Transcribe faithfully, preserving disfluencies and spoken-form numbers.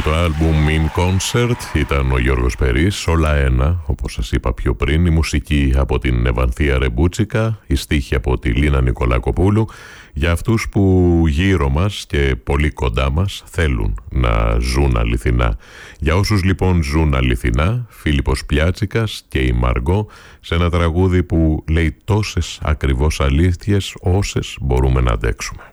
το άλμπουμ In Concert ήταν ο Γιώργος Περής, όλα ένα, όπως σας είπα πιο πριν, η μουσική από την Ευανθία Ρεμπούτσικα, η στίχη από τη Λίνα Νικολακοπούλου, για αυτούς που γύρω μας και πολύ κοντά μας θέλουν να ζουν αληθινά. Για όσους λοιπόν ζουν αληθινά, Φίλιππος Πλιάτσικας και η Μαργκό, σε ένα τραγούδι που λέει τόσες ακριβώς αλήθειες όσες μπορούμε να αντέξουμε.